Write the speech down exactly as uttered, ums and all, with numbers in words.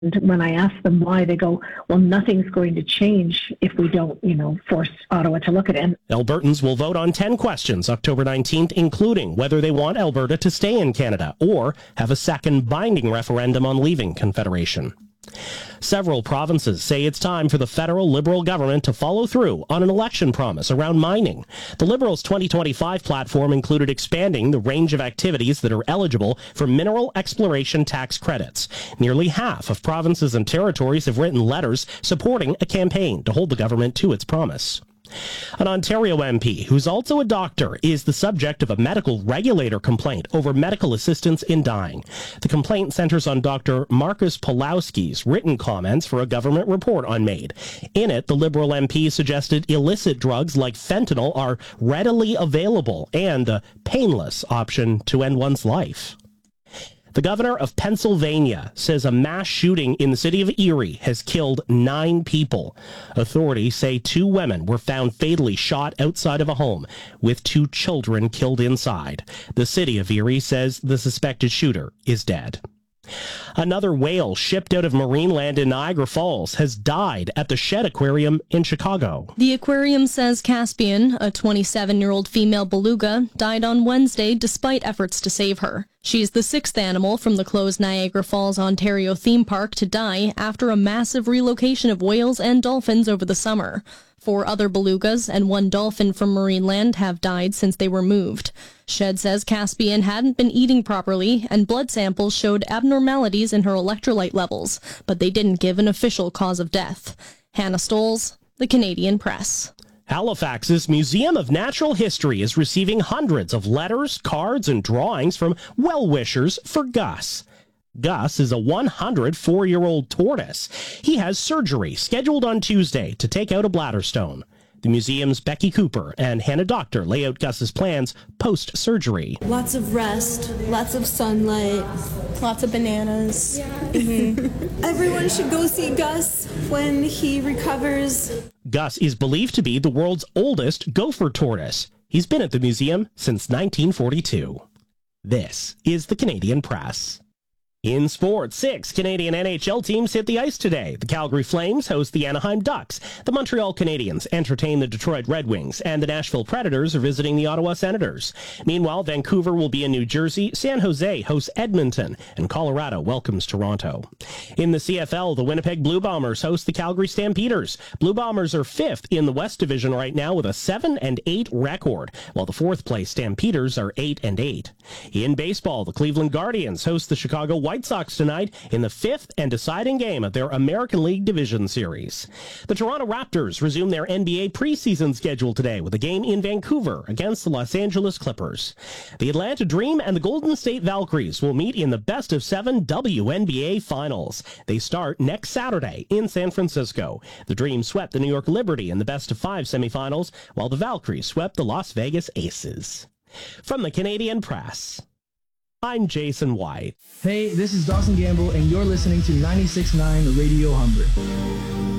And when I ask them why, they go, well, nothing's going to change if we don't, you know, force Ottawa to look at it. Albertans will vote on ten questions October nineteenth, including whether they want Alberta to stay in Canada or have a second binding referendum on leaving Confederation. Several provinces say it's time for the federal Liberal government to follow through on an election promise around mining. The Liberals' twenty twenty-five platform included expanding the range of activities that are eligible for mineral exploration tax credits. Nearly half of provinces and territories have written letters supporting a campaign to hold the government to its promise. An Ontario M P, who's also a doctor, is the subject of a medical regulator complaint over medical assistance in dying. The complaint centers on Doctor Marcus Pulowski's written comments for a government report on MAID. In it, the Liberal M P suggested illicit drugs like fentanyl are readily available and a painless option to end one's life. The governor of Pennsylvania says a mass shooting in the city of Erie has killed nine people. Authorities say two women were found fatally shot outside of a home, with two children killed inside. The city of Erie says the suspected shooter is dead. Another whale shipped out of Marineland in Niagara Falls has died at the Shedd Aquarium in Chicago. The aquarium says Caspian, a twenty-seven-year-old female beluga, died on Wednesday despite efforts to save her. She's the sixth animal from the closed Niagara Falls, Ontario theme park to die after a massive relocation of whales and dolphins over the summer. Four other belugas and one dolphin from Marineland have died since they were moved. Shedd says Caspian hadn't been eating properly, and blood samples showed abnormalities in her electrolyte levels, but they didn't give an official cause of death. Hannah Stoles, The Canadian Press. Halifax's Museum of Natural History is receiving hundreds of letters, cards, and drawings from well-wishers for Gus. Gus is a one hundred four-year-old tortoise. He has surgery scheduled on Tuesday to take out a bladder stone. The museum's Becky Cooper and Hannah Doctor lay out Gus's plans post-surgery. Lots of rest, lots of sunlight, lots of bananas. Yeah. Mm-hmm. Everyone should go see Gus when he recovers. Gus is believed to be the world's oldest gopher tortoise. He's been at the museum since nineteen forty-two. This is the Canadian Press. In sports, six Canadian N H L teams hit the ice today. The Calgary Flames host the Anaheim Ducks. The Montreal Canadiens entertain the Detroit Red Wings, and the Nashville Predators are visiting the Ottawa Senators. Meanwhile, Vancouver will be in New Jersey, San Jose hosts Edmonton, and Colorado welcomes Toronto. In the C F L, the Winnipeg Blue Bombers host the Calgary Stampeders. Blue Bombers are fifth in the West Division right now with a seven and eight record, while the fourth place Stampeders are eight and eight. In baseball, the Cleveland Guardians host the Chicago White Sox tonight in the fifth and deciding game of their American League Division Series. The Toronto Raptors resume their N B A preseason schedule today with a game in Vancouver against the Los Angeles Clippers. The Atlanta Dream and the Golden State Valkyries will meet in the best of seven W N B A Finals. They start next Saturday in San Francisco. The Dream swept the New York Liberty in the best of five semifinals, while the Valkyries swept the Las Vegas Aces. From the Canadian Press, I'm Jason White. Hey, this is Dawson Gamble, and you're listening to ninety-six point nine Radio Humber.